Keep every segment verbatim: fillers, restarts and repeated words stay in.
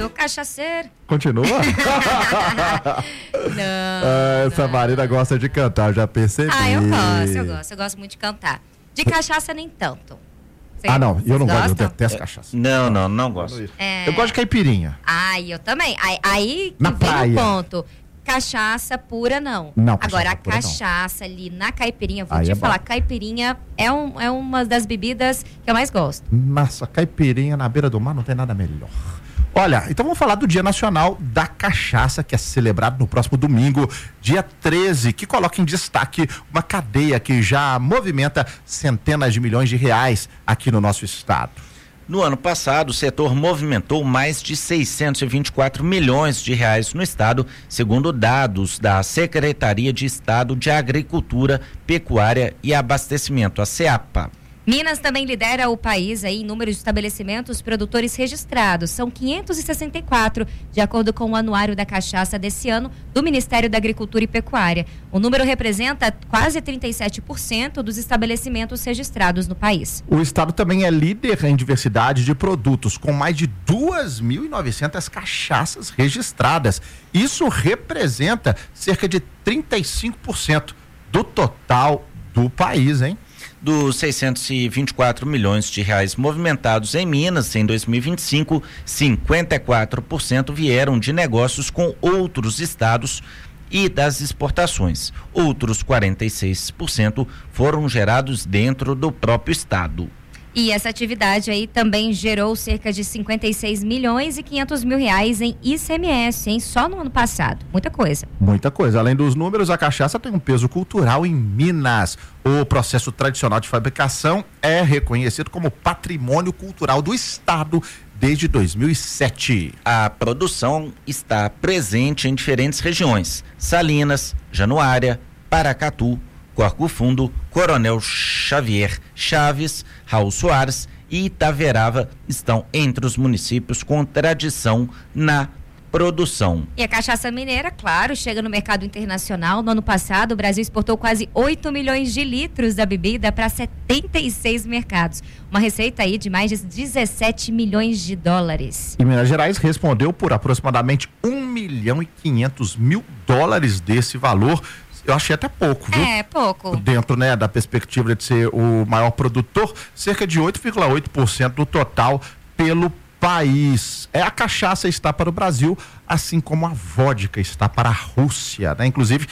Meu cachaceiro. Continua? Não, ah, essa não. Marina gosta de cantar, já percebi. Ah, eu gosto, eu gosto. Eu gosto muito de cantar. De cachaça, nem tanto. Cê, ah, não, eu não gosto, eu gostam? detesto cachaça. Não, não, não gosto. É... Eu gosto de caipirinha. Ai, eu também. Aí, aí que Na vem praia. o ponto. Cachaça pura, não. Não, Agora, a cachaça pura, não. cachaça ali na caipirinha, vou Aí te é falar, bom. caipirinha é, um, é uma das bebidas que eu mais gosto. Nossa, caipirinha na beira do mar não tem nada melhor. Olha, então vamos falar do Dia Nacional da Cachaça, que é celebrado no próximo domingo, dia treze, que coloca em destaque uma cadeia que já movimenta centenas de milhões de reais aqui no nosso estado. No ano passado, o setor movimentou mais de seiscentos e vinte e quatro milhões de reais no estado, segundo dados da Secretaria de Estado de Agricultura, Pecuária e Abastecimento, a SEAPA. Minas também lidera o país aí em número de estabelecimentos produtores registrados. São quinhentos e sessenta e quatro, de acordo com o Anuário da Cachaça desse ano do Ministério da Agricultura e Pecuária. O número representa quase trinta e sete por cento dos estabelecimentos registrados no país. O estado também é líder em diversidade de produtos, com mais de duas mil e novecentas cachaças registradas. Isso representa cerca de trinta e cinco por cento do total do país, hein? Dos seiscentos e vinte e quatro milhões de reais movimentados em Minas em dois mil e vinte e cinco, cinquenta e quatro por cento vieram de negócios com outros estados e das exportações. Outros quarenta e seis por cento foram gerados dentro do próprio estado. E essa atividade aí também gerou cerca de cinquenta e seis milhões e quinhentos mil reais em I C M S, hein? Só no ano passado. Muita coisa. Muita coisa. Além dos números, a cachaça tem um peso cultural em Minas. O processo tradicional de fabricação é reconhecido como patrimônio cultural do estado desde dois mil e sete. A produção está presente em diferentes regiões: Salinas, Januária, Paracatu, Corvo Fundo, Coronel Xavier Chaves, Raul Soares e Itaverava estão entre os municípios com tradição na produção. E a cachaça mineira, claro, chega no mercado internacional. No ano passado, o Brasil exportou quase oito milhões de litros da bebida para setenta e seis mercados. Uma receita aí de mais de dezessete milhões de dólares. E Minas Gerais respondeu por aproximadamente um milhão e quinhentos mil dólares desse valor. Eu achei até pouco, viu? É, pouco. Dentro, né, da perspectiva de ser o maior produtor, cerca de oito vírgula oito por cento do total pelo país. É, a cachaça está para o Brasil, assim como a vodka está para a Rússia, né? Inclusive,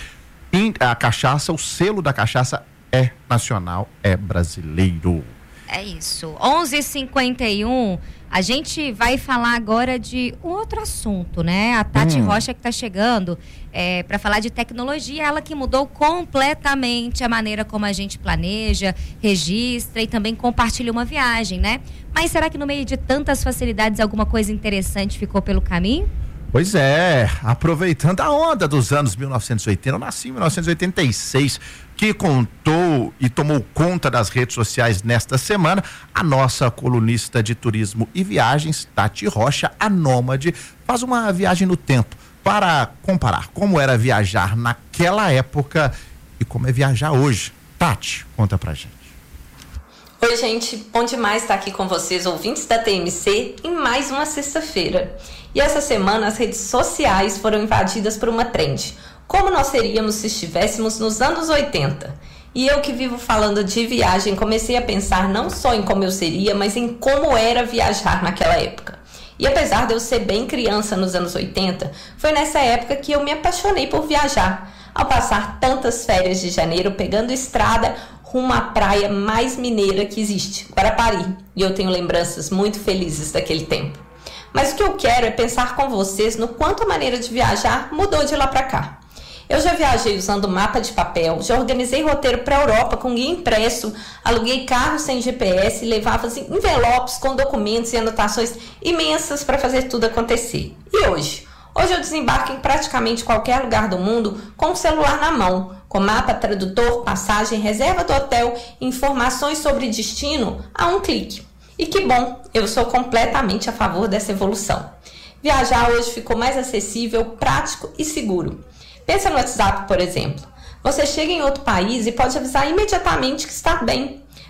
a cachaça, o selo da cachaça é nacional, é brasileiro. É isso. onze e cinquenta e um, a gente vai falar agora de um outro assunto, né? A Tati hum. Rocha que está chegando é, para falar de tecnologia, ela que mudou completamente a maneira como a gente planeja, registra e também compartilha uma viagem, né? Mas será que no meio de tantas facilidades alguma coisa interessante ficou pelo caminho? Pois é, aproveitando a onda dos anos mil novecentos e oitenta, eu nasci em mil novecentos e oitenta e seis, que contou e tomou conta das redes sociais nesta semana, a nossa colunista de turismo e viagens, Tati Rocha, a nômade, faz uma viagem no tempo para comparar como era viajar naquela época e como é viajar hoje. Tati, conta pra gente. Oi, gente, bom demais estar aqui com vocês, ouvintes da T M C, em mais uma sexta-feira. E essa semana as redes sociais foram invadidas por uma trend. Como nós seríamos se estivéssemos nos anos oitenta? E eu que vivo falando de viagem, comecei a pensar não só em como eu seria, mas em como era viajar naquela época. E apesar de eu ser bem criança nos anos oitenta, foi nessa época que eu me apaixonei por viajar. Ao passar tantas férias de janeiro pegando estrada rumo à praia mais mineira que existe, Guarapari. E eu tenho lembranças muito felizes daquele tempo. Mas o que eu quero é pensar com vocês no quanto a maneira de viajar mudou de lá para cá. Eu já viajei usando mapa de papel, já organizei roteiro para a Europa com guia impresso, aluguei carro sem G P S e levava envelopes com documentos e anotações imensas para fazer tudo acontecer. E hoje? Hoje eu desembarco em praticamente qualquer lugar do mundo com o celular na mão, com mapa, tradutor, passagem, reserva do hotel e informações sobre destino a um clique. E que bom, eu sou completamente a favor dessa evolução. Viajar hoje ficou mais acessível, prático e seguro. Pensa no WhatsApp, por exemplo. Você chega em outro país e pode avisar imediatamente que está bem.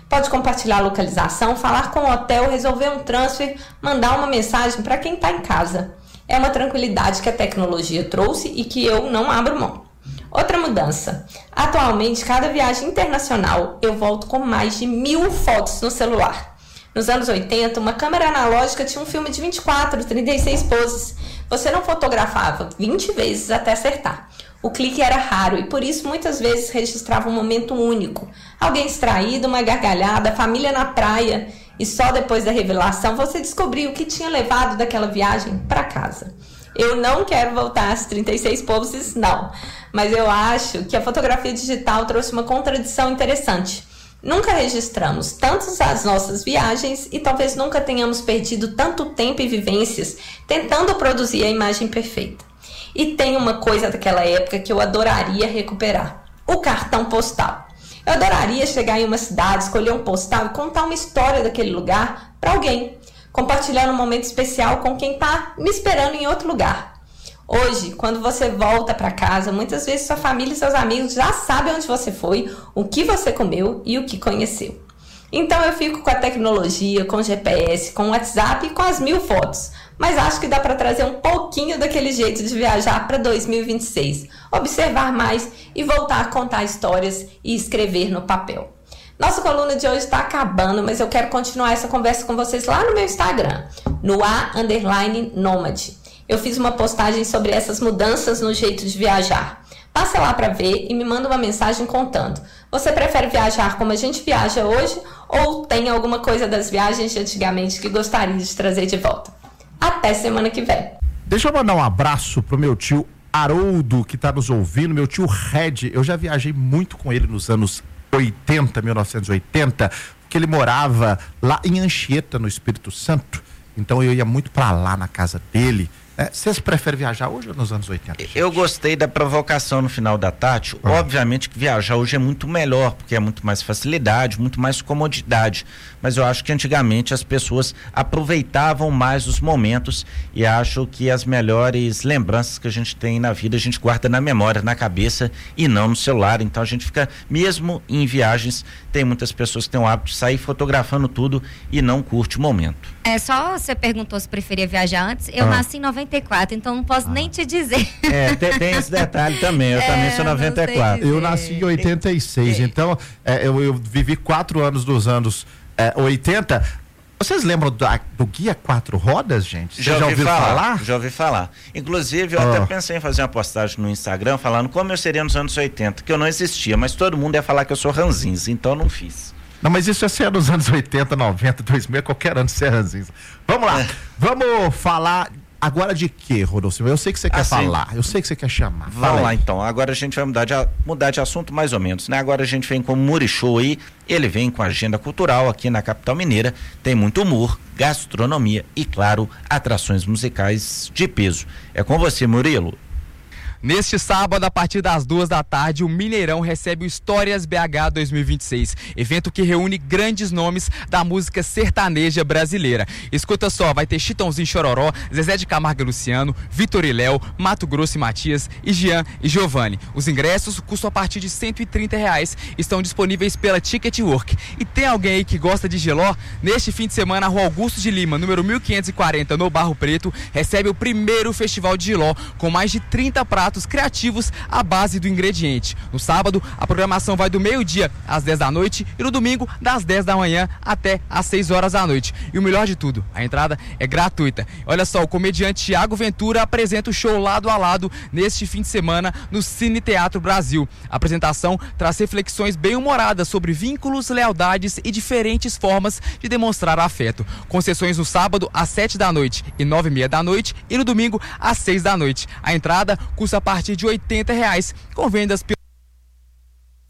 Pode compartilhar a localização, falar com o hotel, resolver um transfer, mandar uma mensagem para quem está em casa. É uma tranquilidade que a tecnologia trouxe e que eu não abro mão. Outra mudança. Atualmente, cada viagem internacional eu volto com mais de mil fotos no celular. Nos anos oitenta, uma câmera analógica tinha um filme de vinte e quatro, trinta e seis poses. Você não fotografava vinte vezes até acertar. O clique era raro e por isso muitas vezes registrava um momento único. Alguém distraído, uma gargalhada, a família na praia. E só depois da revelação você descobriu o que tinha levado daquela viagem para casa. Eu não quero voltar às trinta e seis poses, não. Mas eu acho que a fotografia digital trouxe uma contradição interessante. Nunca registramos tantas as nossas viagens e talvez nunca tenhamos perdido tanto tempo e vivências tentando produzir a imagem perfeita. E tem uma coisa daquela época que eu adoraria recuperar: o cartão postal. Eu adoraria chegar em uma cidade, escolher um postal e contar uma história daquele lugar para alguém, compartilhar um momento especial com quem está me esperando em outro lugar. Hoje, quando você volta para casa, muitas vezes sua família e seus amigos já sabem onde você foi, o que você comeu e o que conheceu. Então eu fico com a tecnologia, com o G P S, com o WhatsApp e com as mil fotos. Mas acho que dá para trazer um pouquinho daquele jeito de viajar para dois mil e vinte e seis. Observar mais e voltar a contar histórias e escrever no papel. Nossa coluna de hoje está acabando, mas eu quero continuar essa conversa com vocês lá no meu Instagram, no A underline Nômade. Eu fiz uma postagem sobre essas mudanças no jeito de viajar. Passa lá para ver e me manda uma mensagem contando. Você prefere viajar como a gente viaja hoje ou tem alguma coisa das viagens de antigamente que gostaria de trazer de volta? Até semana que vem. Deixa eu mandar um abraço pro meu tio Haroldo, que tá nos ouvindo, meu tio Red. Eu já viajei muito com ele nos anos oitenta, mil novecentos e oitenta, porque ele morava lá em Anchieta, no Espírito Santo. Então eu ia muito para lá na casa dele. É, vocês preferem viajar hoje ou nos anos oitenta? Gente? Eu gostei da provocação no final da tarde. Ah. Obviamente que viajar hoje é muito melhor, porque é muito mais facilidade, muito mais comodidade. Mas eu acho que antigamente as pessoas aproveitavam mais os momentos e acho que as melhores lembranças que a gente tem na vida a gente guarda na memória, na cabeça e não no celular. Então a gente fica, mesmo em viagens, tem muitas pessoas que têm o hábito de sair fotografando tudo e não curte o momento. É, só você perguntou se preferia viajar antes. Eu ah. nasci em noventa e quatro, então não posso ah. nem te dizer. É, tem, tem esse detalhe também. Eu é, também sou noventa e quatro. Eu nasci em oitenta e seis, então é, eu, eu vivi quatro anos dos anos é, oitenta. Vocês lembram do, do Guia Quatro Rodas, gente? Você já, já ouviu ouviu falar? falar? Já ouvi falar. Inclusive, eu oh. até pensei em fazer uma postagem no Instagram falando como eu seria nos anos oitenta, que eu não existia, mas todo mundo ia falar que eu sou ranzinza, então eu não fiz. Não, mas isso é ser nos anos oitenta, noventa, dois mil, qualquer ano ser ranzinza. Vamos lá, é. vamos falar agora de quê, Rodolfo? Eu sei que você quer assim, falar, eu sei que você quer chamar. Vamos lá então, agora a gente vai mudar de, mudar de assunto mais ou menos, né? Agora a gente vem com o Murichou aí, ele vem com a agenda cultural aqui na capital mineira, tem muito humor, gastronomia e, claro, atrações musicais de peso. É com você, Murilo. Neste sábado, a partir das duas da tarde, o Mineirão recebe o Histórias B H dois mil e vinte e seis, evento que reúne grandes nomes da música sertaneja brasileira. Escuta só, vai ter Chitãozinho Chororó, Zezé de Camargo e Luciano, Vitor e Léo, Mato Grosso e Matias, e Jean e Giovanni. Os ingressos custam a partir de cento e trinta reais, estão disponíveis pela Ticketwork. E tem alguém aí que gosta de geló? Neste fim de semana, a Rua Augusto de Lima, número mil quinhentos e quarenta, no Barro Preto, recebe o primeiro festival de geló, com mais de trinta pratos criativos à base do ingrediente. No sábado, a programação vai do meio-dia às dez da noite e no domingo, das dez da manhã até às seis horas da noite. E o melhor de tudo, a entrada é gratuita. Olha só, o comediante Thiago Ventura apresenta o show Lado a Lado neste fim de semana no Cine Teatro Brasil. A apresentação traz reflexões bem-humoradas sobre vínculos, lealdades e diferentes formas de demonstrar afeto. Com sessões no sábado às sete da noite e nove e meia da noite e no domingo às seis da noite. A entrada custa a partir de oitenta reais, com vendas pelo...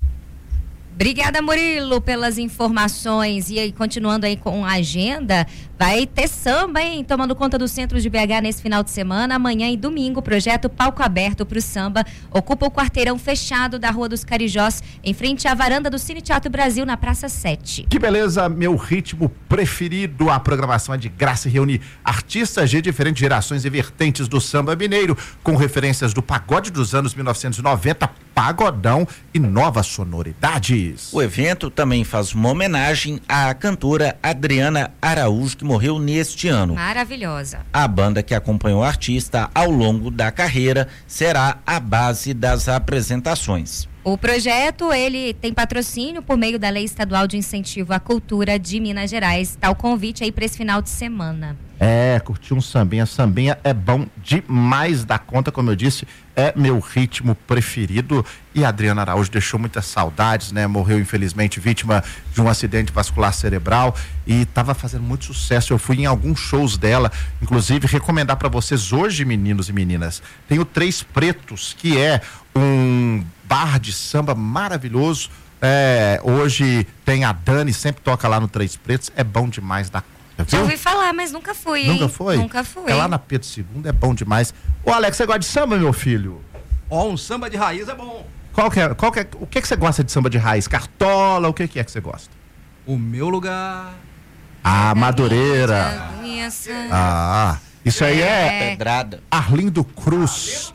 Obrigada, Murilo, pelas informações. E aí, continuando aí com a agenda, Vai ter samba, hein? Tomando conta do centro de B H nesse final de semana. Amanhã e domingo, o projeto Palco Aberto para o Samba ocupa o quarteirão fechado da Rua dos Carijós, em frente à varanda do Cine Teatro Brasil, na Praça sete. Que beleza, meu ritmo preferido. A programação é de graça e reúne artistas de diferentes gerações e vertentes do samba mineiro, com referências do pagode dos anos mil novecentos e noventa, pagodão e novas sonoridades. O evento também faz uma homenagem à cantora Adriana Araújo, que morreu neste ano. Maravilhosa. A banda que acompanhou o artista ao longo da carreira será a base das apresentações. O projeto, ele tem patrocínio por meio da Lei Estadual de Incentivo à Cultura de Minas Gerais. Tá o convite aí para esse final de semana. É, curtir um sambinha. Sambinha é bom demais da conta, como eu disse, é meu ritmo preferido. E a Adriana Araújo deixou muitas saudades, né? Morreu, infelizmente, vítima de um acidente vascular cerebral e estava fazendo muito sucesso. Eu fui em alguns shows dela, inclusive recomendar para vocês hoje, meninos e meninas, tem o Três Pretos, que é um bar de samba maravilhoso. É, hoje tem a Dani, sempre toca lá no Três Pretos, é bom demais da conta. Já ouvi falar, mas nunca fui, hein? Nunca foi? Nunca fui. É lá na Pedro segundo, é bom demais. Ô Alex, você gosta de samba, meu filho? Ó, oh, um samba de raiz é bom. Qual que é, qual que é, o que que você gosta de samba de raiz? Cartola, o que que é que você gosta? O meu lugar... Ah, Madureira. Ah, isso aí é... Pedrada. Arlindo Cruz.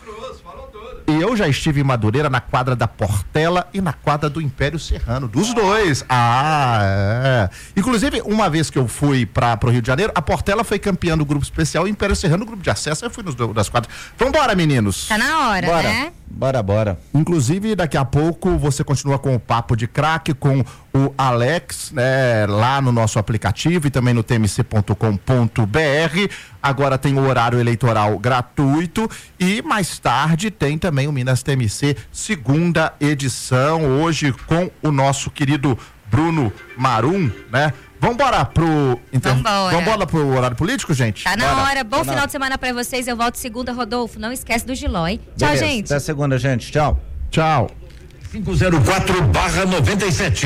E eu já estive em Madureira, na quadra da Portela e na quadra do Império Serrano, dos dois. Ah, é. Inclusive, uma vez que eu fui para o Rio de Janeiro, a Portela foi campeã do grupo especial, o Império Serrano, o grupo de acesso, eu fui nos das quadras. Vambora, meninos. Tá na hora, Bora. né? Bora, bora. Inclusive, daqui a pouco você continua com o Papo de Craque com o Alex, né, lá no nosso aplicativo e também no t m c ponto com ponto b r. Agora tem o horário eleitoral gratuito e mais tarde tem também o Minas T M C, segunda edição, hoje com o nosso querido Bruno Marum, né? Vambora pro... Inter... Vambora. Vambora pro horário político, gente? Tá na Bora. hora. Bom Tá final na... de semana pra vocês. Eu volto segunda, Rodolfo. Não esquece do Giló, hein? Tchau, Beleza. gente. Até segunda, gente. Tchau. Tchau. cinco zero quatro barra noventa e sete.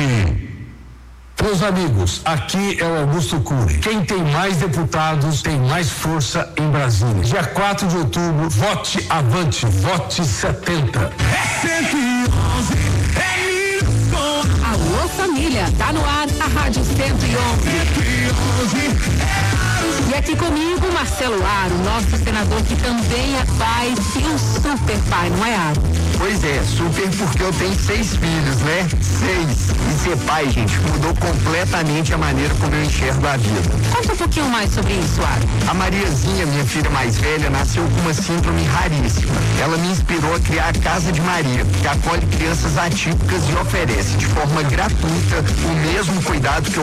Meus amigos, aqui é o Augusto Cury. Quem tem mais deputados tem mais força em Brasília. Dia quatro de outubro, vote avante, vote setenta. É cento e onze, é Minas com... Alô, família, tá no ar a Rádio cento e onze. E aqui comigo, Marcelo Aro, nosso senador que também é pai e um super pai, não é, Aro? Pois é, super porque eu tenho seis filhos, né? Seis. E ser pai, gente, mudou completamente a maneira como eu enxergo a vida. Conta um pouquinho mais sobre isso, Aro. A Mariazinha, minha filha mais velha, nasceu com uma síndrome raríssima. Ela me inspirou a criar a Casa de Maria, que acolhe crianças atípicas e oferece de forma gratuita o mesmo cuidado que eu